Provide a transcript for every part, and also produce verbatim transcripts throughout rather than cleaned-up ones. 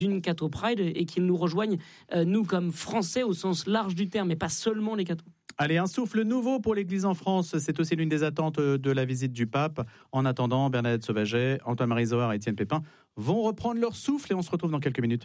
d'une catho Pride et qu'ils nous rejoignent, euh, nous comme Français au sens large du terme, et pas seulement les cathos. Allez, un souffle nouveau pour l'Église en France. C'est aussi l'une des attentes de la visite du pape. En attendant, Bernadette Sauvaget, Antoine-Marie Zohar et Étienne Pépin vont reprendre leur souffle et on se retrouve dans quelques minutes.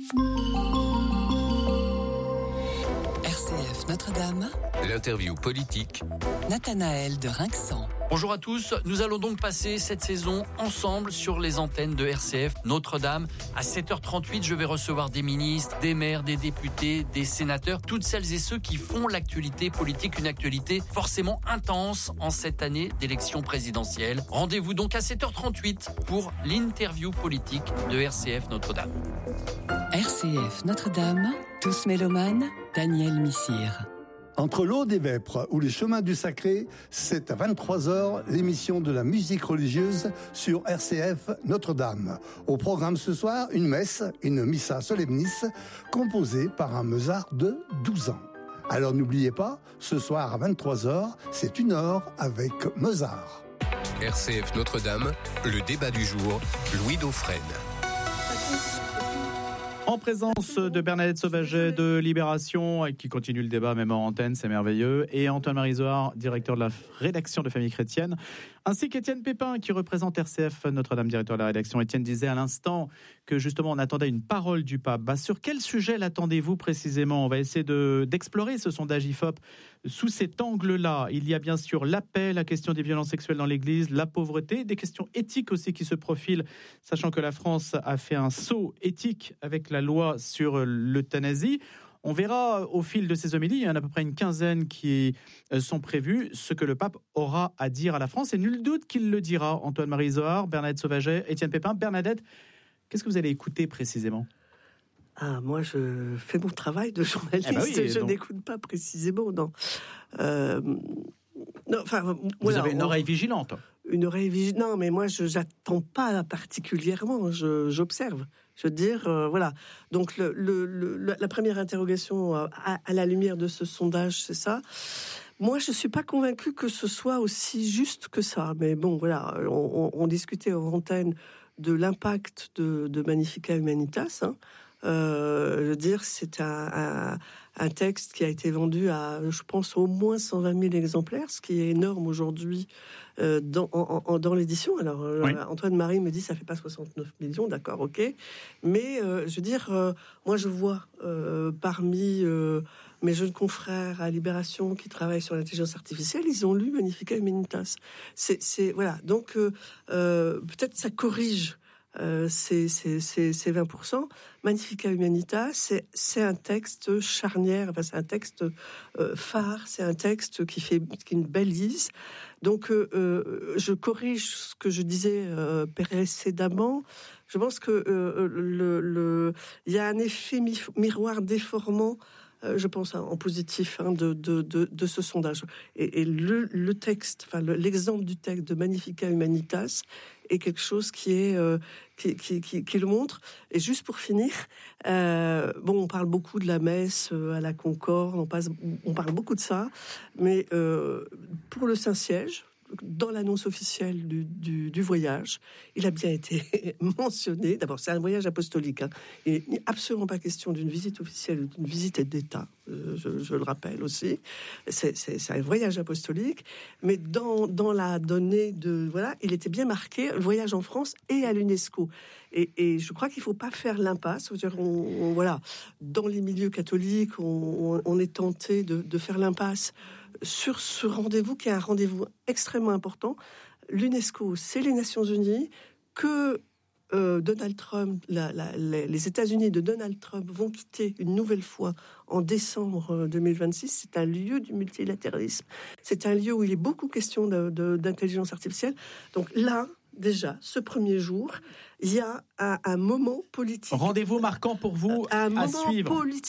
R C F Notre-Dame. L'interview politique. Nathanaël de Rinxan. Bonjour à tous, nous allons donc passer cette saison ensemble sur les antennes de R C F Notre-Dame. À sept heures trente-huit, je vais recevoir des ministres, des maires, des députés, des sénateurs, toutes celles et ceux qui font l'actualité politique, une actualité forcément intense en cette année d'élection présidentielle. Rendez-vous donc à sept heures trente-huit pour l'interview politique de R C F Notre-Dame. R C F Notre-Dame, tous mélomanes, Daniel Missire. Entre l'Aude et Vêpres ou les chemins du sacré, c'est à vingt-trois heures l'émission de la musique religieuse sur R C F Notre-Dame. Au programme ce soir, une messe, une missa solemnis, composée par un Mozart de douze ans. Alors n'oubliez pas, ce soir à vingt-trois heures, c'est une heure avec Mozart. R C F Notre-Dame, le débat du jour, Louis Dauphren. En présence de Bernadette Sauvaget de Libération, qui continue le débat même en antenne, c'est merveilleux, et Antoine-Marie Zohar, directeur de la rédaction de Famille Chrétienne, ainsi qu'Étienne Pépin, qui représente R C F Notre-Dame, directeur de la rédaction. Étienne disait à l'instant que justement on attendait une parole du pape. Bah, sur quel sujet l'attendez-vous précisément ? On va essayer de, d'explorer ce sondage I F O P sous cet angle-là. Il y a bien sûr la paix, la question des violences sexuelles dans l'Église, la pauvreté, des questions éthiques aussi qui se profilent, sachant que la France a fait un saut éthique avec la loi sur l'euthanasie. On verra au fil de ces homélies, il y en a à peu près une quinzaine qui sont prévues, ce que le pape aura à dire à la France. Et nul doute qu'il le dira. Antoine-Marie Zohar, Bernadette Sauvaget, Étienne Pépin. Bernadette, qu'est-ce que vous allez écouter précisément ? Ah, moi, je fais mon travail de journaliste. Eh ben oui, je donc... n'écoute pas précisément, non. Euh... Non, enfin, vous voilà, avez une on... oreille vigilante. Une oreille vigilante. Non, mais moi, je n'attends pas particulièrement. Je, j'observe. Je veux dire, euh, voilà. Donc, le, le, le, la première interrogation à, à la lumière de ce sondage, c'est ça. Moi, je suis pas convaincue que ce soit aussi juste que ça. Mais bon, voilà, on, on, on discutait en antenne de l'impact de, de Magnificat Humanitas. Hein. Euh, je veux dire, c'est un, un, un texte qui a été vendu à, je pense, au moins cent vingt mille exemplaires, ce qui est énorme aujourd'hui euh, dans, en, en, dans l'édition. Alors, oui. euh, Antoine-Marie me dit ça fait pas soixante-neuf millions, d'accord, ok. Mais euh, je veux dire, euh, moi je vois euh, parmi euh, mes jeunes confrères à Libération qui travaillent sur l'intelligence artificielle, ils ont lu Magnificat Humanitas. C'est, c'est voilà. Donc euh, euh, peut-être ça corrige. Euh, c'est, c'est, c'est, c'est vingt pour cent. Magnificat Humanitas, c'est, c'est un texte charnière, enfin, c'est un texte euh, phare, c'est un texte qui fait qui une balise. Donc, euh, euh, je corrige ce que je disais euh, précédemment. Je pense que euh, le, le, il y a un effet mi- miroir déformant. Euh, je pense hein, en positif hein, de, de, de, de ce sondage. Et, et le, le texte, enfin le, l'exemple du texte de Magnificat Humanitas est quelque chose qui est euh, qui, qui, qui, qui le montre. Et juste pour finir, euh, bon, on parle beaucoup de la messe euh, à la Concorde, on, passe, on parle beaucoup de ça, mais euh, pour le Saint-Siège, dans l'annonce officielle du, du, du voyage, il a bien été mentionné. D'abord, c'est un voyage apostolique. Hein. Il n'est absolument pas question d'une visite officielle, d'une visite d'État. Euh, je, je le rappelle aussi. C'est, c'est, c'est un voyage apostolique, mais dans, dans la donnée de voilà, il était bien marqué le voyage en France et à l'UNESCO. Et, et je crois qu'il ne faut pas faire l'impasse. C'est-à-dire, on, on, voilà, dans les milieux catholiques, on, on est tenté de, de faire l'impasse sur ce rendez-vous qui est un rendez-vous extrêmement important. L'UNESCO, c'est les Nations Unies, que euh, Donald Trump, la, la, les, les États-Unis de Donald Trump vont quitter une nouvelle fois en décembre deux mille vingt-six. C'est un lieu du multilatéralisme. C'est un lieu où il est beaucoup question de, de, d'intelligence artificielle. Donc là, déjà, ce premier jour, il y a un, un moment politique. Rendez-vous marquant pour vous un à moment suivre. politique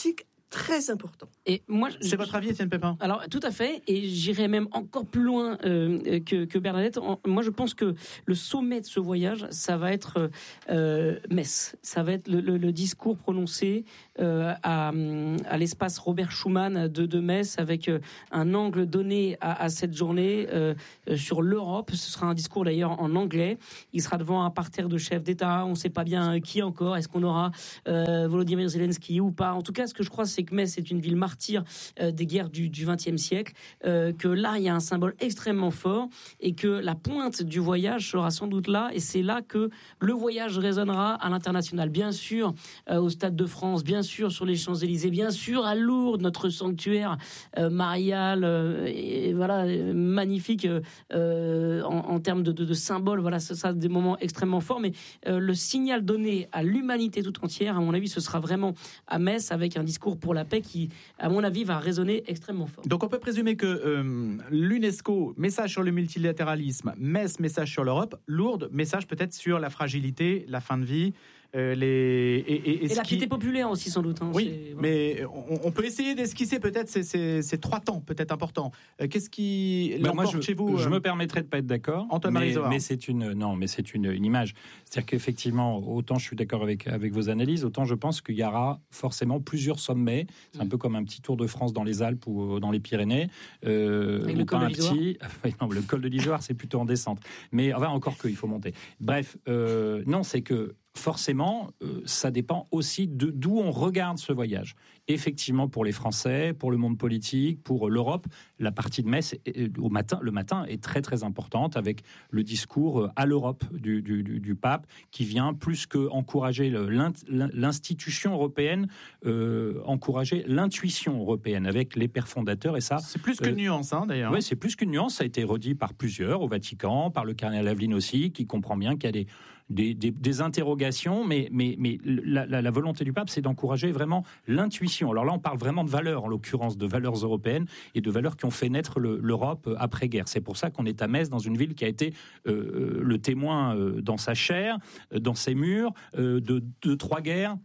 très important. Et moi, c'est votre avis, Étienne Pépin? Alors, tout à fait, et j'irai même encore plus loin euh, que, que Bernadette. En, moi, je pense que le sommet de ce voyage, ça va être euh, Metz. Ça va être le, le, le discours prononcé euh, à, à l'espace Robert Schuman de, de Metz, avec euh, un angle donné à, à cette journée euh, sur l'Europe. Ce sera un discours d'ailleurs en anglais. Il sera devant un parterre de chefs d'État. On ne sait pas bien qui encore. Est-ce qu'on aura euh, Volodymyr Zelensky ou pas? En tout cas, ce que je crois, c'est que Metz est une ville martyre euh, des guerres du vingtième siècle, euh, que là, il y a un symbole extrêmement fort et que la pointe du voyage sera sans doute là, et c'est là que le voyage résonnera à l'international. Bien sûr, euh, au Stade de France, bien sûr, sur les Champs-Élysées, bien sûr, à Lourdes, notre sanctuaire euh, marial, euh, et voilà, magnifique euh, en, en termes de, de, de symboles. Voilà, ça, ça des moments extrêmement forts, mais euh, le signal donné à l'humanité tout entière, à mon avis, ce sera vraiment à Metz, avec un discours pour la paix qui, à mon avis, va résonner extrêmement fort. Donc on peut présumer que euh, l'UNESCO, message sur le multilatéralisme, Metz, message sur l'Europe, Lourdes, message peut-être sur la fragilité, la fin de vie, euh, les... Et, et, et, et la qui... piété populaire aussi, sans doute. Hein, oui, c'est... mais on, on peut essayer d'esquisser peut-être ces, ces, ces trois temps, peut-être importants. Euh, qu'est-ce qui bah l'emporte moi, je, chez vous? Je euh... me permettrais de pas être d'accord. Antoine mais, Marie-Zohar. mais c'est une non, mais c'est une, une image. C'est-à-dire qu'effectivement, autant je suis d'accord avec avec vos analyses, autant je pense qu'il y aura forcément plusieurs sommets. C'est un peu comme un petit Tour de France dans les Alpes ou dans les Pyrénées. Euh, avec le col de l'Isoire. Petit... non, le col de l'Isoire, c'est plutôt en descente. Mais enfin, encore que, il faut monter. Bref, euh, non, c'est que forcément, euh, ça dépend aussi de, d'où on regarde ce voyage. Effectivement, pour les Français, pour le monde politique, pour l'Europe, la partie de Metz est, au matin, le matin est très très importante, avec le discours à l'Europe du, du, du, du pape, qui vient plus que encourager le, l'institution européenne, euh, encourager l'intuition européenne avec les pères fondateurs. Et ça, c'est plus qu'une euh, nuance, hein, d'ailleurs. Oui, c'est plus qu'une nuance. Ça a été redit par plusieurs au Vatican, par le cardinal Aveline aussi, qui comprend bien qu'il y a des Des, des, des interrogations, mais, mais, mais la, la, la volonté du pape, c'est d'encourager vraiment l'intuition. Alors là, on parle vraiment de valeurs, en l'occurrence de valeurs européennes et de valeurs qui ont fait naître le, l'Europe après-guerre. C'est pour ça qu'on est à Metz, dans une ville qui a été euh, le témoin euh, dans sa chair, euh, dans ses murs, euh, de, de trois guerres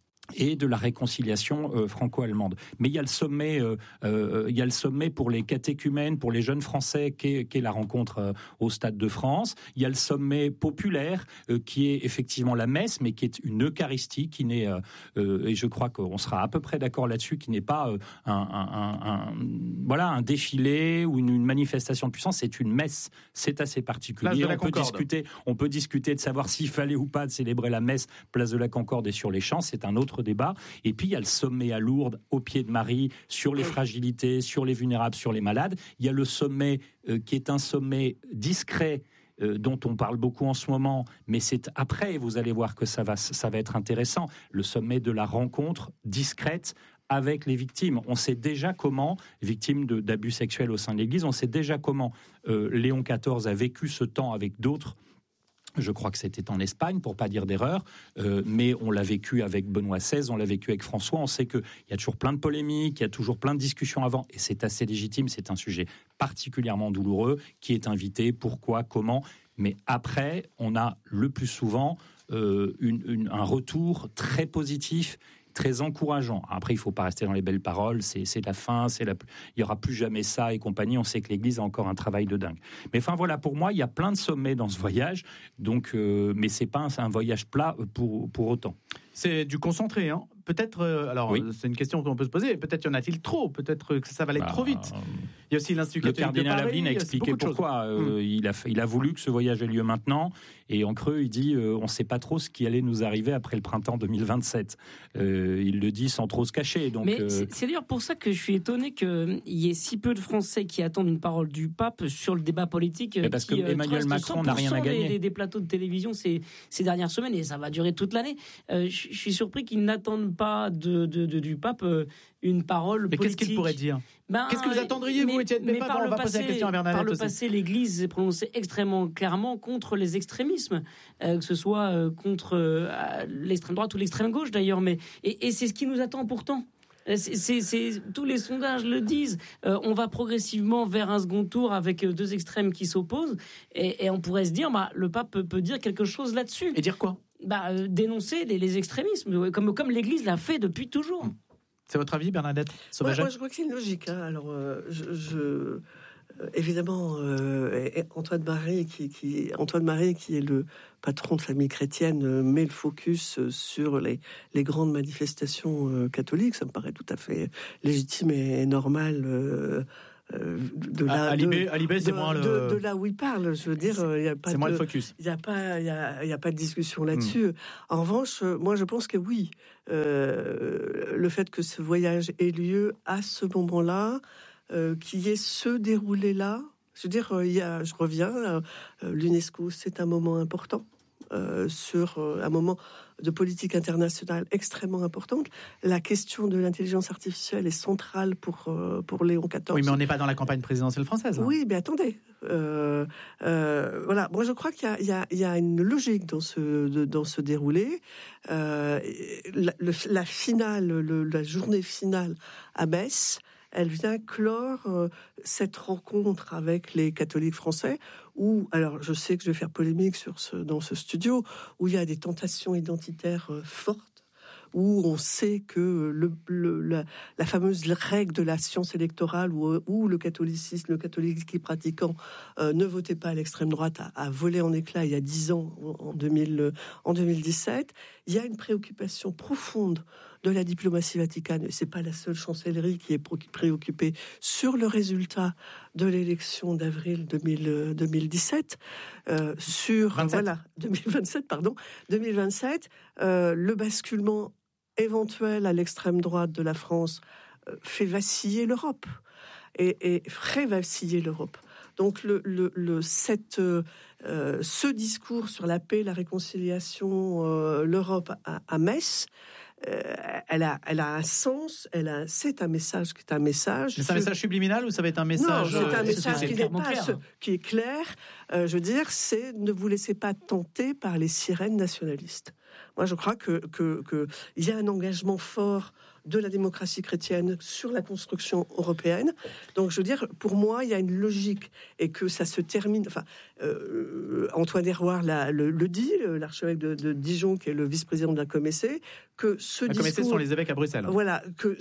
et de la réconciliation euh, franco-allemande. Mais il y a le sommet, euh, euh, il y a le sommet pour les catéchumènes, pour les jeunes Français, qui est, qui est la rencontre euh, au Stade de France. Il y a le sommet populaire, euh, qui est effectivement la messe, mais qui est une Eucharistie, qui n'est, euh, euh, et je crois qu'on sera à peu près d'accord là-dessus, qui n'est pas euh, un, un, un, un, voilà, un défilé ou une, une manifestation de puissance. C'est une messe. C'est assez particulier. On peut discuter, on peut discuter de savoir s'il fallait ou pas de célébrer la messe place de la Concorde et sur les champs. C'est un autre débat. Et puis il y a le sommet à Lourdes, au pied de Marie, sur les fragilités, sur les vulnérables, sur les malades. Il y a le sommet euh, qui est un sommet discret, euh, dont on parle beaucoup en ce moment, mais c'est après, vous allez voir que ça va, ça va être intéressant, le sommet de la rencontre discrète avec les victimes. On sait déjà comment, victimes de, d'abus sexuels au sein de l'Église, on sait déjà comment euh, Léon quatorze a vécu ce temps avec d'autres. Je crois que c'était en Espagne, pour pas dire d'erreur, euh, mais on l'a vécu avec Benoît seize, on l'a vécu avec François. On sait qu'il y a toujours plein de polémiques, il y a toujours plein de discussions avant, et c'est assez légitime, c'est un sujet particulièrement douloureux. Qui est invité, pourquoi, comment? Mais après, on a le plus souvent euh, une, une, un retour très positif, très encourageant. Après, il ne faut pas rester dans les belles paroles, c'est, c'est la fin, c'est la... il n'y aura plus jamais ça et compagnie. On sait que l'Église a encore un travail de dingue. Mais enfin, voilà, pour moi, il y a plein de sommets dans ce voyage, donc, euh, mais ce n'est pas un, un voyage plat pour, pour autant. C'est du concentré, hein. Peut-être, euh, alors oui. C'est une question qu'on peut se poser, peut-être y en a-t-il trop, peut-être que ça va aller bah, trop vite. Il y a aussi l'Institut catholique de Paris. Le cardinal Aveline a expliqué pourquoi. Euh, hum. il, a, il a voulu que ce voyage ait lieu maintenant, et en creux, il dit euh, on ne sait pas trop ce qui allait nous arriver après le printemps deux mille vingt-sept. Euh, il le dit sans trop se cacher. Donc, Mais euh... c'est, c'est d'ailleurs pour ça que je suis étonné qu'il y ait si peu de Français qui attendent une parole du pape sur le débat politique. Mais parce qui, que Emmanuel Macron n'a rien à gagner. Des, des plateaux de télévision ces, ces dernières semaines, et ça va durer toute l'année. Euh, je, je suis surpris qu'ils n'attendent pas de, de, de, du pape euh, une parole mais politique. Qu'est-ce qu'il pourrait dire? Ben, Qu'est-ce que vous attendriez, vous, Étienne Pépin? On va poser la question à Bernadette Par le aussi. passé, l'Église s'est prononcée extrêmement clairement contre les extrémismes, euh, que ce soit euh, contre euh, l'extrême droite ou l'extrême gauche d'ailleurs. Mais et, et c'est ce qui nous attend pourtant. C'est, c'est, c'est, tous les sondages le disent. Euh, on va progressivement vers un second tour avec deux extrêmes qui s'opposent. Et, et on pourrait se dire, bah, le pape peut, peut dire quelque chose là-dessus. Et dire quoi? Bah, euh, dénoncer les, les extrémismes, comme, comme l'Église l'a fait depuis toujours. C'est votre avis, Bernadette Sauvaget ? Moi, moi, je crois que c'est une logique. Hein. Alors, euh, je, je euh, évidemment, euh, Antoine Marie, qui, qui, Antoine Marie, qui est le patron de Famille Chrétienne, euh, met le focus sur les, les grandes manifestations euh, catholiques. Ça me paraît tout à fait légitime et normal. Euh, Euh, de, là, à, de, à Libé, c'est de, moins le... de, de là où il parle, je veux dire, il y a pas c'est de, moins le focus. Il n'y a pas, il y a, il y a pas de discussion là-dessus. Mmh. En revanche, moi, je pense que oui, euh, le fait que ce voyage ait lieu à ce moment-là, euh, qu'il y ait ce déroulé-là, je veux dire, il y a, je reviens, euh, l'UNESCO, c'est un moment important. Euh, sur euh, un moment de politique internationale extrêmement importante. La question de l'intelligence artificielle est centrale pour, euh, pour Léon quatorze. Oui, mais on n'est pas dans la campagne présidentielle française. Hein. Oui, mais attendez. Euh, euh, voilà. Moi, je crois qu'il y a, il y a, il y a une logique dans ce, de, dans ce déroulé. Euh, la, le, la finale, le, la journée finale à Metz, elle vient clore euh, cette rencontre avec les catholiques français où, alors je sais que je vais faire polémique sur ce, dans ce studio, où il y a des tentations identitaires euh, fortes, où on sait que le, le, la, la fameuse règle de la science électorale, où, où le catholicisme, le catholique pratiquant euh, ne votait pas à l'extrême droite, a, a volé en éclats il y a dix ans, en, deux mille, en deux mille dix-sept. Il y a une préoccupation profonde de la diplomatie vaticane, et c'est pas la seule chancellerie qui est préoccupée sur le résultat de l'élection d'avril deux mille dix-sept, euh, sur vingt-sept. Voilà deux mille vingt-sept, pardon, deux mille vingt-sept, euh, le basculement éventuel à l'extrême droite de la France euh, fait vaciller l'Europe et, et ferait vaciller l'Europe. Donc le, le, le cette, euh, ce discours sur la paix, la réconciliation, euh, l'Europe à, à Metz. Euh, elle a, elle a un sens. Elle a, c'est un message qui est un message. Mais c'est un message subliminal ou ça va être un message Non, c'est un euh, message c'est qui n'est pas ce, qui est clair. Euh, je veux dire, c'est ne vous laissez pas tenter par les sirènes nationalistes. Moi, je crois que que que il y a un engagement fort de la démocratie chrétienne sur la construction européenne. Donc, je veux dire, pour moi, il y a une logique et que ça se termine. Enfin, euh, Antoine Héroard la, le, le dit, l'archevêque de, de Dijon, qui est le vice-président de la Comessé, que ce la discours... Comessé sont les évêques à Bruxelles. Voilà, que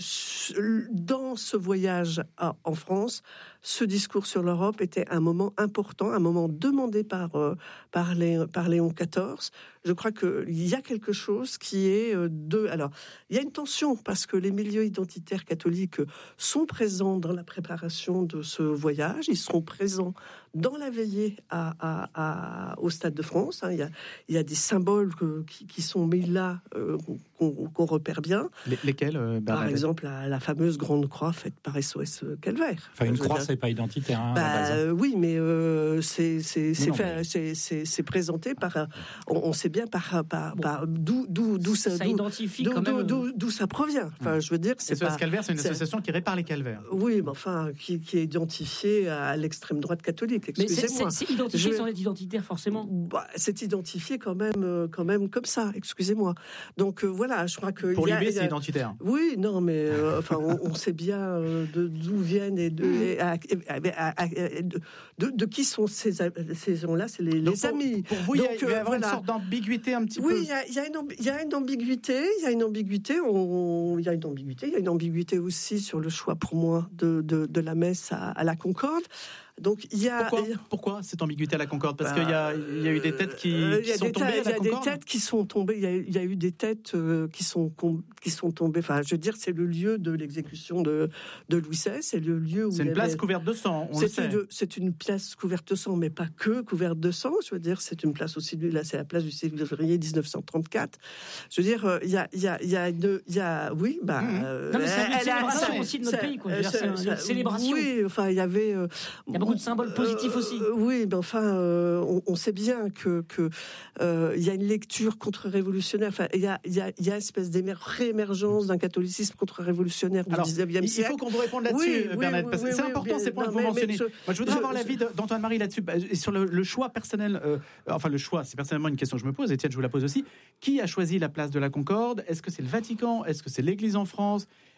dans ce voyage à, en France, ce discours sur l'Europe était un moment important, un moment demandé par, euh, par, les, par Léon quatorze. Je crois qu'il y a quelque chose qui est de... Alors, il y a une tension, parce que les milieux identitaires catholiques sont présents dans la préparation de ce voyage. Ils seront présents dans la veillée à, à, à, au Stade de France. Hein. Il y a, il y a des symboles que, qui, qui sont mis là, euh, qu'on, qu'on repère bien. Les, lesquels, euh, Par exemple, la, la fameuse grande croix faite par S O S Calvaire. Enfin, une croix, c'est pas identitaire. Hein, bah, à la base. Oui, mais euh, c'est, c'est, c'est, non, fait, mais... c'est, c'est, c'est présenté par... On, on sait bien par, par, bon. par d'où, d'où, d'où ça, ça d'où, identifie d'où, quand même... d'où, d'où ça provient. Enfin, je veux dire, c'est S O S pas, Calvaire, c'est une c'est... association qui répare les calvaires. Oui, mais enfin, qui, qui est identifiée à l'extrême droite catholique. Excusez-moi. Mais c'est, c'est, c'est identifié je... sans être identitaire, forcément. Bah, c'est identifié quand même, quand même comme ça. Excusez-moi. Donc euh, voilà, je crois que pour Libé, a... c'est identitaire. Oui, non, mais euh, enfin, on, on sait bien euh, de, d'où viennent et de, et à, à, à, de, de, de qui sont ces, ces gens-là. C'est les, les pour, amis. Pour vous, il y a, il y a voilà. une sorte d'ambiguïté un petit oui, peu. Oui, il y, y a une ambiguïté. Il y a une ambiguïté. Il y a une ambiguïté. Il y a une ambiguïté aussi sur le choix pour moi de, de, de la messe à, à la Concorde. Donc il y a pourquoi, pourquoi cette ambiguïté à la Concorde? Parce bah, qu'il y a, il y a eu des têtes qui, euh, qui sont tombées à la Concorde. Il y a des têtes qui sont tombées. Il y a, il y a eu des têtes euh, qui sont qui sont tombées. Enfin, je veux dire, c'est le lieu de l'exécution de de Louis seize. C'est le lieu où c'est une avait... place couverte de sang. On c'est le sait. Une, c'est une place couverte de sang, mais pas que couverte de sang. Je veux dire, c'est une place aussi. Là, c'est la place du six février dix-neuf cent trente-quatre. Je veux dire, il y a il y a il y a une il y a oui bah. Mmh. Euh, non, mais c'est une célébration a, aussi de notre c'est, pays, quoi. C'est, c'est, c'est une célébration. Oui, enfin, il y avait. Euh, il y a beaucoup de symboles positifs aussi. Euh, oui, mais enfin, euh, on, on sait bien que que euh, il y a une lecture contre-révolutionnaire. Enfin, il y a il y a il y a une espèce d'émer- réémergence d'un catholicisme contre-révolutionnaire du dix-neuvième siècle. Il faut qu'on vous réponde là-dessus, oui, Bernadette, oui, parce que oui, c'est oui, important oui, ces points non, que vous mais, mentionnez. mais je, Moi, je voudrais je, avoir je, l'avis d'Antoine-Marie là-dessus, et sur le, le choix personnel. Euh, enfin, le choix, c'est personnellement une question que je me pose. Étienne, je vous la pose aussi. Qui a choisi la place de la Concorde? Est-ce que c'est le Vatican? Est-ce que c'est l'Église en France?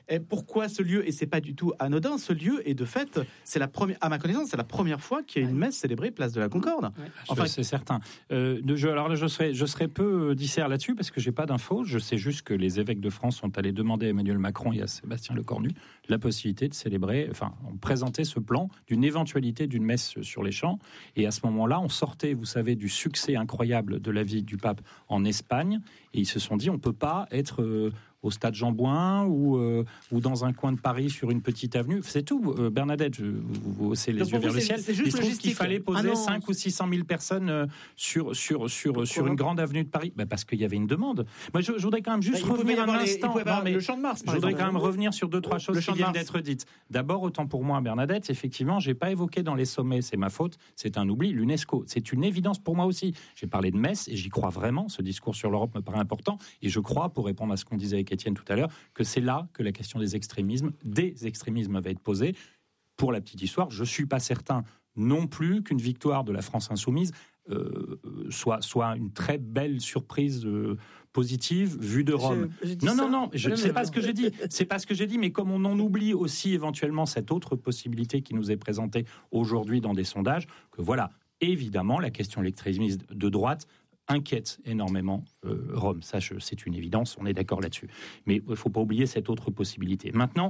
Et pourquoi ce lieu ? Et c'est pas du tout anodin, ce lieu. Et de fait, c'est la première, à ma connaissance, c'est la première fois qu'il y a une messe célébrée place de la Concorde. Ouais. Enfin, c'est certain. Euh, je, alors là, je serais, je serais peu dissert là-dessus parce que j'ai pas d'infos. Je sais juste que les évêques de France sont allés demander à Emmanuel Macron et à Sébastien Lecornu la possibilité de célébrer, enfin, on présentait ce plan d'une éventualité d'une messe sur les champs. Et à ce moment-là, on sortait, vous savez, du succès incroyable de la vie du pape en Espagne. Et ils se sont dit, on peut pas être euh, au stade Jean-Bouin ou, euh, ou dans un coin de Paris sur une petite avenue. C'est tout, euh, Bernadette, je, vous, vous haussez les Donc yeux vous, vers le c'est- ciel. c'est juste Il se trouve logistique. qu'il fallait poser Ah non. cinq ou six cent mille personnes euh, sur, sur, sur, sur une grande avenue de Paris. Bah parce qu'il y avait une demande. Moi, je, je voudrais quand même juste Bah, il pouvait y revenir un avoir les- il instant. pouvait y avoir Non, mais le Champ de Mars, je par voudrais exemple. quand même revenir sur deux, trois choses Le qui Champ de viennent Mars. d'être dites. D'abord, autant pour moi, Bernadette, effectivement, j'ai pas évoqué dans les sommets, c'est ma faute, c'est un oubli, l'UNESCO. C'est une évidence pour moi aussi. J'ai parlé de Metz et j'y crois vraiment. Ce discours sur l'Europe me paraît important. Et je crois, pour répondre à ce qu'on disait avec Étienne tout à l'heure, que c'est là que la question des extrémismes, des extrémismes va être posée. Pour la petite histoire, je suis pas certain non plus qu'une victoire de la France insoumise euh, soit, soit une très belle surprise euh, positive vue de Rome. Je- j'ai dit non, ça. non, non, je Non, sais mais pas non. ce que j'ai dit. C'est pas ce que j'ai dit, mais comme on en oublie aussi éventuellement cette autre possibilité qui nous est présentée aujourd'hui dans des sondages, que voilà, évidemment, la question extrémiste de droite inquiète énormément euh, Rome. Ça, je- c'est une évidence, on est d'accord là-dessus. Mais il ne faut pas oublier cette autre possibilité. Maintenant,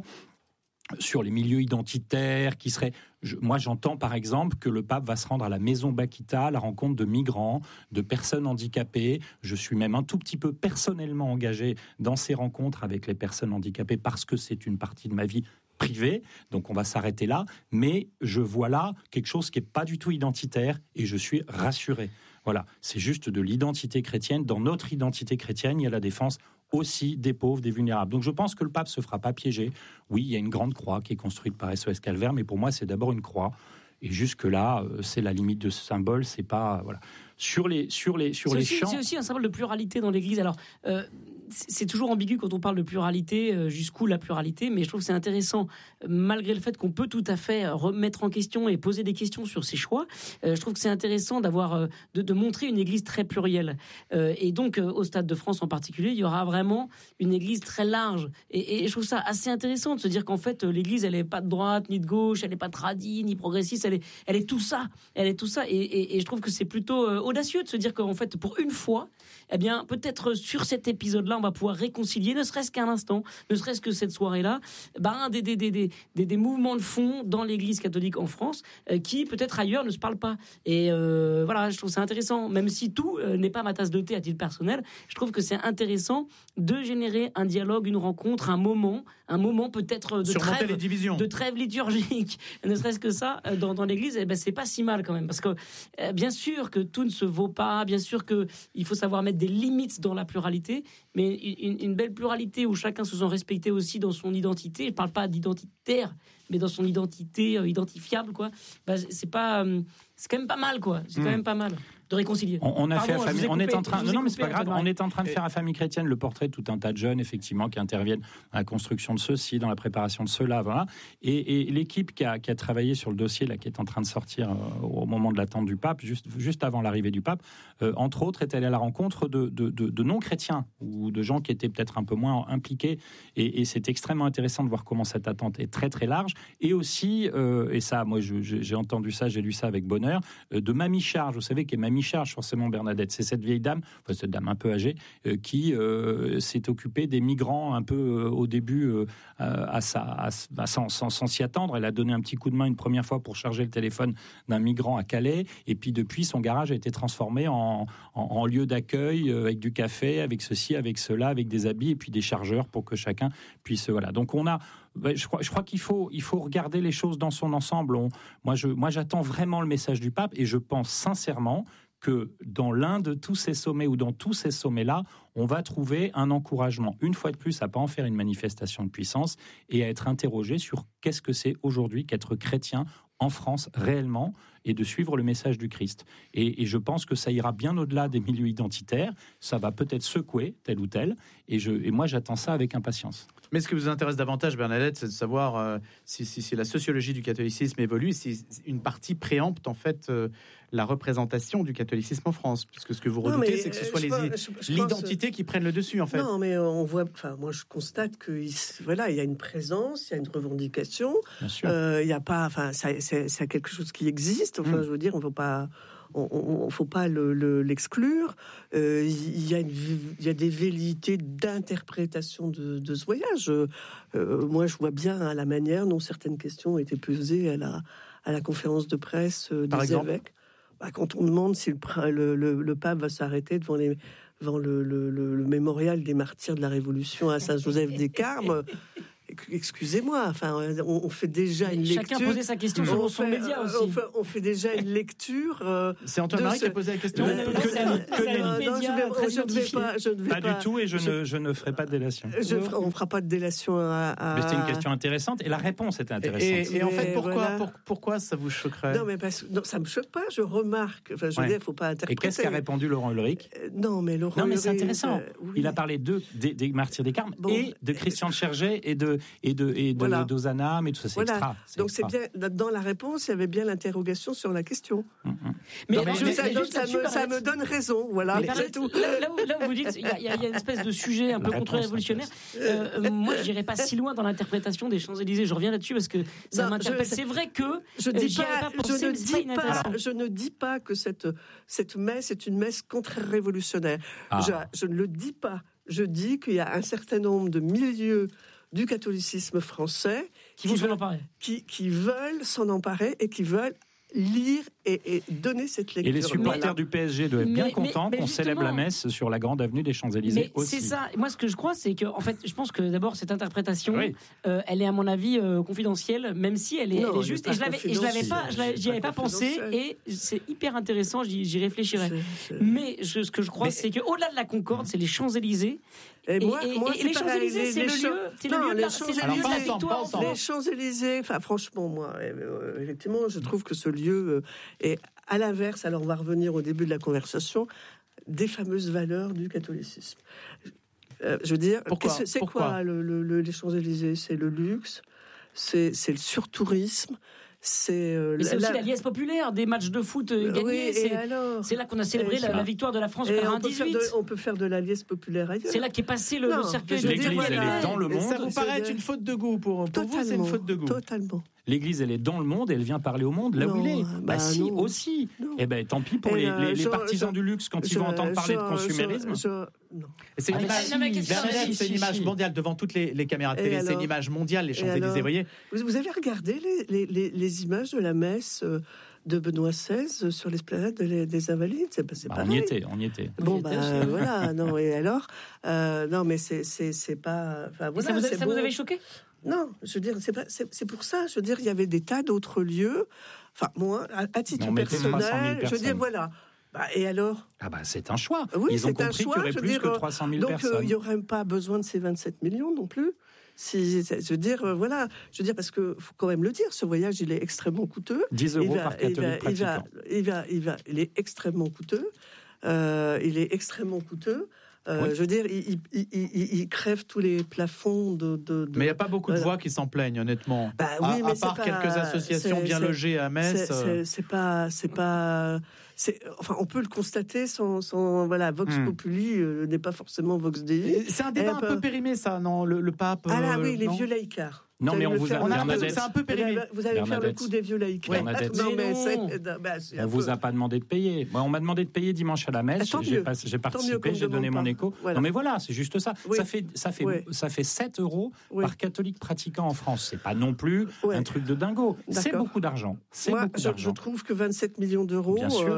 sur les milieux identitaires qui seraient... je- moi, j'entends par exemple que le pape va se rendre à la Maison Bakita à la rencontre de migrants, de personnes handicapées. Je suis même un tout petit peu personnellement engagé dans ces rencontres avec les personnes handicapées parce que c'est une partie de ma vie privée. Donc on va s'arrêter là. Mais je vois là quelque chose qui n'est pas du tout identitaire et je suis rassuré. Voilà, c'est juste de l'identité chrétienne. Dans notre identité chrétienne, il y a la défense aussi des pauvres, des vulnérables. Donc je pense que le pape se fera pas piéger. Oui, il y a une grande croix qui est construite par S O S Calvaire, mais pour moi, c'est d'abord une croix. Et jusque-là, euh, c'est la limite de ce symbole. C'est pas... Voilà. Sur les, sur les, sur C'est les aussi, chants... c'est aussi un symbole de pluralité dans l'Église. Alors, euh, c'est c'est toujours ambigu quand on parle de pluralité, euh, jusqu'où la pluralité, mais je trouve que c'est intéressant, euh, malgré le fait qu'on peut tout à fait remettre en question et poser des questions sur ses choix. Euh, je trouve que c'est intéressant d'avoir, euh, de, de montrer une Église très plurielle. Euh, et donc, euh, au Stade de France en particulier, il y aura vraiment une Église très large. Et, et je trouve ça assez intéressant de se dire qu'en fait, euh, l'Église, elle n'est pas de droite ni de gauche, elle n'est pas tradie ni progressiste, elle est, elle est tout ça. Elle est tout ça. Et, et, et je trouve que c'est plutôt euh, audacieux de se dire qu'en fait, pour une fois, eh bien, peut-être sur cet épisode-là, on va pouvoir réconcilier, ne serait-ce qu'un instant, ne serait-ce que cette soirée-là, ben, des, des, des, des, des, des mouvements de fond dans l'Église catholique en France euh, qui, peut-être ailleurs, ne se parlent pas. Et euh, voilà, je trouve ça intéressant. Même si tout euh, n'est pas ma tasse de thé à titre personnel, je trouve que c'est intéressant de générer un dialogue, une rencontre, un moment, un moment peut-être de Surmonter trêve, les divisions. de trêve liturgique, ne serait-ce que ça, euh, dans, dans l'Église, eh ben, c'est pas si mal quand même. Parce que, euh, bien sûr que tout ne se vaut pas, bien sûr qu'il faut savoir mettre des limites dans la pluralité, mais une, une belle pluralité où chacun se sent respecté aussi dans son identité. Je parle pas d'identitaire, mais dans son identité euh, identifiable, quoi. Bah, c'est pas, euh, c'est quand même pas mal, quoi. C'est quand Mm. même pas mal de réconcilier. On, on a Pardon, fait à je famille, vous ai on est coupé, en train, je vous non, ai non, mais c'est coupé, pas grave. Antoine. On est en train de faire à Famille Chrétienne le portrait de tout un tas de jeunes, effectivement, qui interviennent dans la construction de ceux-ci, dans la préparation de ceux-là, voilà. Et, et l'équipe qui a, qui a travaillé sur le dossier, là, qui est en train de sortir euh, au moment de l'attente du pape, juste, juste avant l'arrivée du pape, euh, entre autres, est allée à la rencontre de, de, de, de non-chrétiens ou de gens qui étaient peut-être un peu moins impliqués. Et, et c'est extrêmement intéressant de voir comment cette attente est très très large. Et aussi, euh, et ça, moi, je, je, j'ai entendu ça, j'ai lu ça avec bonheur, euh, de Mamie Charge. Vous savez qu'est Mamie Charge, forcément, Bernadette, c'est cette vieille dame, enfin, cette dame un peu âgée, euh, qui euh, s'est occupée des migrants un peu euh, au début, euh, à sa, à, à, sans, sans, sans s'y attendre. Elle a donné un petit coup de main une première fois pour charger le téléphone d'un migrant à Calais. Et puis depuis, son garage a été transformé en, en, en lieu d'accueil euh, avec du café, avec ceci, avec cela, avec des habits et puis des chargeurs pour que chacun puisse. Voilà. Donc on a. Je crois, je crois qu'il faut, il faut regarder les choses dans son ensemble. On, moi, je, moi, j'attends vraiment le message du pape et je pense sincèrement que dans l'un de tous ces sommets ou dans tous ces sommets-là, on va trouver un encouragement, une fois de plus, à ne pas en faire une manifestation de puissance et à être interrogé sur qu'est-ce que c'est aujourd'hui qu'être chrétien en France réellement. et de suivre le message du Christ. Et, et je pense que ça ira bien au-delà des milieux identitaires. Ça va peut-être secouer tel ou tel. Et, je, et moi, j'attends ça avec impatience. Mais ce qui vous intéresse davantage, Bernadette, c'est de savoir euh, si, si, si la sociologie du catholicisme évolue, si une partie préempte en fait euh, la représentation du catholicisme en France, puisque ce que vous redoutez, non, c'est que ce soit les, pense, je, je l'identité pense, qui prennent le dessus, en fait. Non, mais on voit. Enfin, moi, je constate que voilà, il y a une présence, il y a une revendication. Euh, il y a pas. Enfin, c'est, c'est, c'est quelque chose qui existe. Enfin, mmh. je veux dire, on ne peut pas. On ne faut pas le, le, l'exclure. Euh, il, y a une, il y a des velléités d'interprétation de, de ce voyage. Euh, moi, je vois bien hein, la manière dont certaines questions ont été posées à la, à la conférence de presse euh, des évêques. Bah, quand on demande si le, le, le, le pape va s'arrêter devant, les, devant le, le, le, le mémorial des martyrs de la Révolution à Saint-Joseph-des-Carmes... Excusez-moi, enfin, on, on fait déjà une Chacun lecture. Chacun posait sa question selon son média aussi. On fait, on fait déjà une lecture. Euh, C'est Antoine Marie ce... qui a posé la question. Que nenni. Je ne vais pas. Je ne vais pas, pas du tout, et je, je, ne, je ne ferai pas de délation. Je, on ne fera pas de délation à. à... Mais c'était une question intéressante, et la réponse était intéressante. Et, et, et en fait, pourquoi, voilà. pour, pourquoi ça vous choquerait? Non, mais parce, non, ça me choque pas. Je remarque. Enfin, je veux ouais. dire, il ne faut pas interpréter. Et qu'est-ce qu'a répondu Laurent Ulrich? euh, Non, mais Laurent. Non, mais c'est intéressant. Euh, oui. Il a parlé de des, des martyrs des Carmes bon, et de Christian de Chergey et de et de et de voilà. d'Ozanam et tout ça. C'est voilà. extra. C'est Donc extra. c'est bien dans la réponse, il y avait bien l'interrogation sur la question. Mm-hmm. Mais, non, mais, je, mais ça, mais donc, ça, me, ça me donne raison, voilà. Mais c'est tout. Là, là, où, là où vous dites, il y, y a une espèce de sujet un peu contre-révolutionnaire. Euh, moi, je n'irais pas si loin dans l'interprétation des Champs-Élysées. Je reviens là-dessus parce que ça non, m'interpelle. C'est vrai que je, dis pas, pas penser, je, ne dis pas, je ne dis pas que cette cette messe est une messe contre-révolutionnaire. Ah. Je, je ne le dis pas. Je dis qu'il y a un certain nombre de milieux du catholicisme français qui, qui, veulent, qui, qui veulent s'en emparer et qui veulent lire et, et donner cette lecture. Et les supporters voilà. du P S G doivent être bien mais, contents mais, mais qu'on célèbre la messe sur la grande avenue des Champs-Élysées mais aussi. C'est ça. Moi, ce que je crois, c'est que, en fait, je pense que d'abord cette interprétation, oui. euh, elle est à mon avis euh, confidentielle, même si elle est, non, elle est juste. Et je l'avais, et je l'avais pas, je j'y avais pas pensé, et c'est hyper intéressant. J'y, j'y réfléchirai. C'est, c'est... Mais je, ce que je crois, mais... c'est que au-delà de la Concorde, c'est les Champs-Élysées. Et, et, moi, et, moi, et les Champs-Élysées, c'est le lieu, c'est le lieu de la, c'est le lieu de la victoire. Les Champs-Élysées, enfin, franchement, moi, euh, effectivement, je trouve que ce lieu est à l'inverse. Alors, on va revenir au début de la conversation des fameuses valeurs du catholicisme. Euh, je veux dire, pourquoi c'est, c'est pourquoi quoi le, le, le, les Champs-Élysées? C'est le luxe, c'est, c'est le surtourisme. C'est, euh, mais c'est la, aussi la liesse populaire des matchs de foot euh, gagnés. Oui, c'est, c'est là qu'on a célébré la, la victoire de la France en quatre-vingt-dix-huit. On, on peut faire de la liesse populaire ailleurs. C'est là qu'est passé le, non, le cercueil. L'église, de elle est dans le monde. Ça vous paraît être une faute de goût pour, pour vous, c'est une faute de goût. Totalement. L'Église, elle est dans le monde et elle vient parler au monde là non, où il est. Bah, bah si, non. aussi. Non. Et ben tant pis pour les, les, les je, partisans je, du luxe quand je, ils vont entendre parler je, de consumérisme. Je, je, non. C'est une, ah, image, si, si, c'est une image mondiale devant toutes les, les caméras de télé. Alors, c'est une image mondiale, les Champs-Élysées, vous voyez. Vous avez regardé les, les, les, les images de la messe de Benoît seize sur l'esplanade des Invalides? C'est, c'est bah, pareil. On y était, on y était. Bon, bah voilà. Non, et alors euh, non, mais c'est, c'est, c'est pas. Enfin, voilà, ça vous, c'est ça bon. vous avait choqué? Non, je veux dire, c'est, pas, c'est, c'est pour ça. Je veux dire, il y avait des tas d'autres lieux. Enfin, moi, à, à titre personnel, je veux dire, voilà. Bah, et alors? Ah bah c'est un choix. Oui, ils ont c'est compris un choix, qu'il y aurait plus dire, que trois cent mille donc, personnes. Donc, il n'y aurait pas besoin de ces vingt-sept millions non plus. Si, je veux dire, voilà, je veux dire, parce que faut quand même le dire, ce voyage, il est extrêmement coûteux. dix euros par catholique pratiquant. Il va, il va, il va, il est extrêmement coûteux. Euh, il est extrêmement coûteux. Euh, oui. Je veux dire, il, il, il, il crève tous les plafonds de. de, de mais il n'y a pas beaucoup de voix qui s'en plaignent, honnêtement. Bah, oui, à, mais à part pas, quelques associations bien logées à Metz. C'est, c'est, c'est pas, c'est pas. C'est, enfin, on peut le constater sans, sans voilà, Vox hmm. Populi euh, n'est pas forcément Vox Dei. C'est un débat un peu, peu périmé, ça, non, le, le pape. Ah là, oui, les non vieux laïcards. Non, mais on vous a, on a l'impression que c'est un peu périmé. Vous allez faire le coup des vieux laïcs. Ouais. Non, mais c'est, bah, c'est on vous a pas demandé de payer. Moi, on m'a demandé de payer dimanche à la messe. Ah, j'ai, pas, j'ai participé, j'ai donné mon écho. Voilà. Non, mais voilà, c'est juste ça. Oui. Ça fait, ça fait, oui. ça fait sept euros oui. par catholique pratiquant en France. C'est pas non plus oui. un truc de dingo. D'accord. C'est beaucoup d'argent. C'est Moi, beaucoup je, d'argent. Je trouve que vingt-sept millions d'euros, Bien sûr. Euh,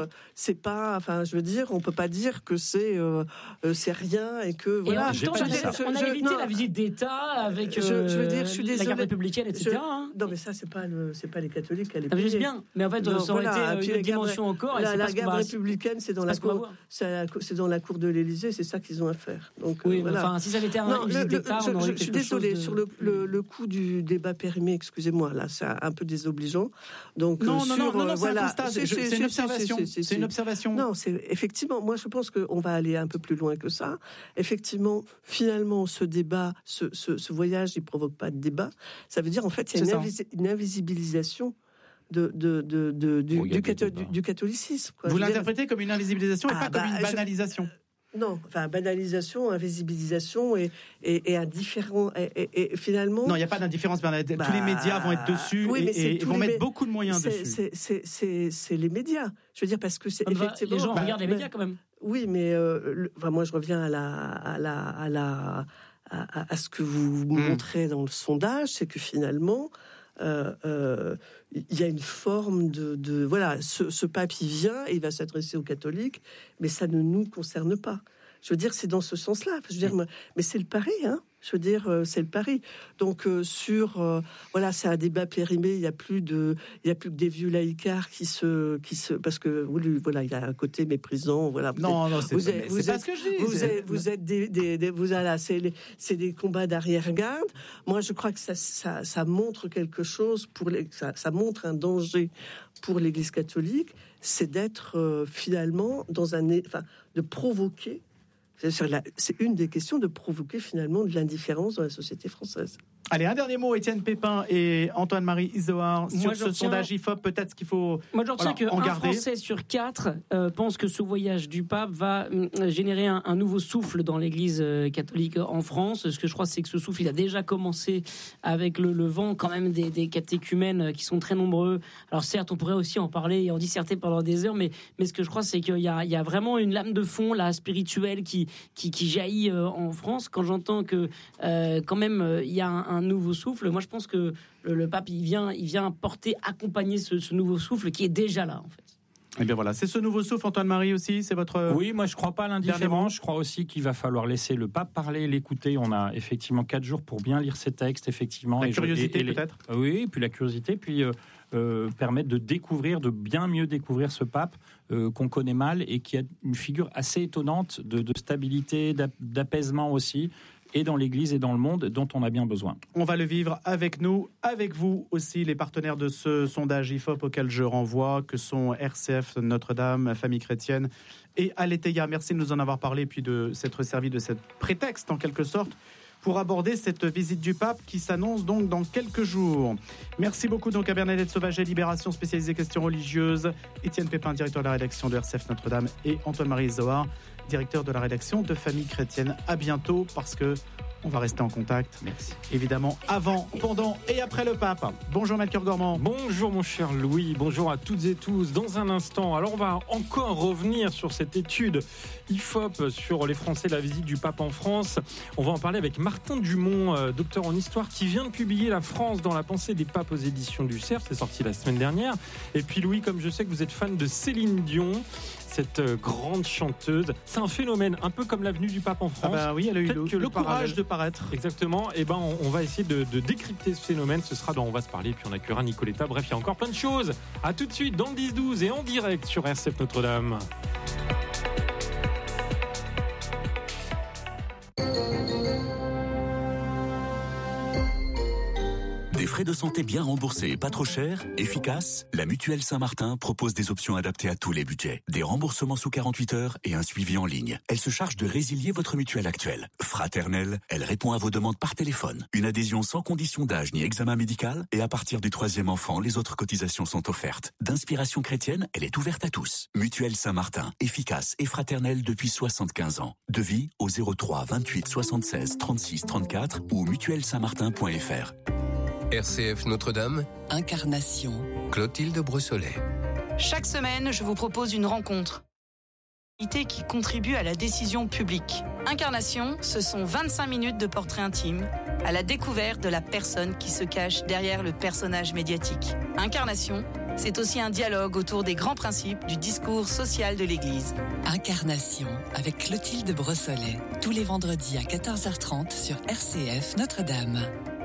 c'est pas, enfin, je veux dire, on peut pas dire que c'est euh, euh, c'est rien et que voilà. Et en même temps, Je- on a, je- on a je- évité non. la visite d'État avec Je- euh, je veux dire, je suis la désolée. garde républicaine, et cetera. Je- hein. Non, mais ça, c'est pas le, c'est pas les catholiques qui allaient Ça veut juste payer. bien, mais en fait, Non, ça aurait voilà. été Puis euh, la une garde- dimension encore. et La, c'est la pas ce qu'on garde va- républicaine, c'est dans c'est la pas ce qu'on va cour, voir. c'est à la cour- c'est dans la cour de l'Élysée, c'est ça qu'ils ont à faire. Donc Oui, euh, mais voilà. enfin, si ça avait été un, Non, une le- visite le- d'État, je, on aurait je- eu je suis quelque chose désolée de- sur le, le, le coup du débat périmé. Excusez-moi, là, c'est un peu désobligeant. Donc Non, euh, non, sur, non, non, non, euh, c'est un voilà. constat, Si, c'est- si, c'est si, une si, observation. si, si, C'est une si. observation. Non, c'est effectivement. Moi, je pense qu'on va aller un peu plus loin que ça. Effectivement, finalement, ce débat, ce, ce, ce voyage, il provoque pas de débat. Ça veut dire en fait, il y a C'est une, ça. invisi- une invisibilisation de, de, de, de- du, Oh, il y a du, des catho- débats. du- du catholicisme. quoi. Vous Je veux dire, l'interprétez comme une invisibilisation et Ah, pas comme bah, une je- banalisation. non, enfin banalisation, invisibilisation et, et, et indifférent. Et, et- et finalement, Non, il n'y a pas d'indifférence, Bernadette. Bah, Tous les médias vont être dessus oui, mais et, c'est et- et tous vont les mettre mé- beaucoup de moyens c'est, dessus. c'est, c'est, c'est, c'est les médias. Je veux dire parce que c'est On va- effectivement. Les gens bah, regardent les mais- médias quand même. Oui, mais euh, le- enfin, moi je reviens à la, à la, à la, à, à- à ce que vous Mm. montrez dans le sondage, c'est que finalement. Euh, euh, il y a une forme de, de voilà, ce, ce pape il vient et il va s'adresser aux catholiques, mais ça ne nous concerne pas. Je veux dire, c'est dans ce sens-là. Je veux dire, mais c'est le pari, hein. Je veux dire, euh, c'est le pari. Donc euh, sur, euh, voilà, c'est un débat périmé. Il y a plus de, il y a plus que des vieux laïcards qui se, qui se, parce que oui, voilà, il y a un côté méprisant. Voilà. Vous Non, êtes- non, c'est vous pas, êtes- mais vous c'est pas êtes- ce que je dis. Vous c'est- êtes, vous êtes des, des, des- vous voilà, c'est les- c'est des combats d'arrière-garde. Moi, je crois que ça, ça, ça montre quelque chose pour les, ça, ça montre un danger pour l'Église catholique, c'est d'être euh, finalement dans un, é- enfin, de provoquer. C'est sur la- c'est une des questions de provoquer finalement de l'indifférence dans la société française. Allez, un dernier mot, Étienne Pépin et Antoine-Marie Isoard, sur Moi, ce je retiens- sondage I F O P. Peut-être qu'il faut. Moi, je retiens Voilà, en qu'un garder. Français sur quatre euh, pense que ce voyage du pape va euh, générer un, un nouveau souffle dans l'Église euh, catholique en France. Ce que je crois, c'est que ce souffle, il a déjà commencé avec le, le vent quand même des, des catéchumènes euh, qui sont très nombreux. Alors certes, on pourrait aussi en parler et en disserter pendant des heures, mais, mais ce que je crois, c'est qu'il y a, il y a vraiment une lame de fond, là, spirituelle, qui, qui, qui jaillit euh, en France. Quand j'entends que euh, quand même, euh, il y a un, un nouveau souffle, moi, je pense que le, le pape, il vient, il vient porter, accompagner ce, ce nouveau souffle qui est déjà là, en fait. Eh bien voilà, c'est ce nouveau souffle, Antoine-Marie aussi, c'est votre. Oui, moi je crois pas à Dernier mot. l'indifférence. Je crois aussi qu'il va falloir laisser le pape parler, l'écouter. On a effectivement quatre jours pour bien lire ses textes, effectivement. La Et je- curiosité et- et les- peut-être. Oui, puis la curiosité, puis euh, euh, permettre de découvrir, de bien mieux découvrir ce pape euh, qu'on connaît mal et qui a une figure assez étonnante de, de stabilité, d'ap- d'apaisement aussi, et dans l'Église et dans le monde, dont on a bien besoin. On va le vivre avec nous, avec vous aussi, les partenaires de ce sondage I F O P auquel je renvoie, que sont R C F, Notre-Dame, Famille Chrétienne et Aletheia. Merci de nous en avoir parlé, puis de s'être servi de cette prétexte, en quelque sorte, pour aborder cette visite du pape qui s'annonce donc dans quelques jours. Merci beaucoup donc à Bernadette Sauvaget, Libération spécialisée questions religieuses, Étienne Pépin, directeur de la rédaction de R C F Notre-Dame, et Antoine-Marie Zohar, directeur de la rédaction de Famille Chrétienne. À bientôt, parce que on va rester en contact. Merci. Évidemment, avant, pendant et après le pape. Bonjour Melchior Gormand. Bonjour mon cher Louis, bonjour à toutes et tous. Dans un instant, alors on va encore revenir sur cette étude I F O P sur les Français, la visite du pape en France. On va en parler avec Martin Dumont, euh, docteur en histoire, qui vient de publier La France dans la pensée des papes aux éditions du Cerf. C'est sorti la semaine dernière. Et puis Louis, comme je sais que vous êtes fan de Céline Dion, cette euh, grande chanteuse, c'est un phénomène, un peu comme la venue du pape en Ah France. bah oui, elle a eu Peut-être le, que le le courage parallèle- de paraître. Exactement, et ben on, on va essayer de, de décrypter ce phénomène. Ce sera dans On va se parler, puis on accueillera Nicoletta. Bref, il y a encore plein de choses. À tout de suite dans le dix douze et en direct sur R C F Notre-Dame. Des frais de santé bien remboursés et pas trop chers, efficaces, la Mutuelle Saint-Martin propose des options adaptées à tous les budgets. Des remboursements sous quarante-huit heures et un suivi en ligne. Elle se charge de résilier votre mutuelle actuelle. Fraternelle, elle répond à vos demandes par téléphone. Une adhésion sans condition d'âge ni examen médical, et à partir du troisième enfant, les autres cotisations sont offertes. D'inspiration chrétienne, elle est ouverte à tous. Mutuelle Saint-Martin, efficace et fraternelle depuis soixante-quinze ans. Devis au zéro trois vingt-huit soixante-seize trente-six trente-quatre ou mutuelle saint martin point f r. R C F Notre-Dame, Incarnation. Clotilde Brossolet. Chaque semaine, je vous propose une rencontre qui contribue à la décision publique. Incarnation, ce sont vingt-cinq minutes de portrait intime à la découverte de la personne qui se cache derrière le personnage médiatique. Incarnation, C'est aussi un dialogue autour des grands principes du discours social de l'Église. Incarnation avec Clotilde Brossolet, tous les vendredis à quatorze heures trente sur R C F Notre-Dame.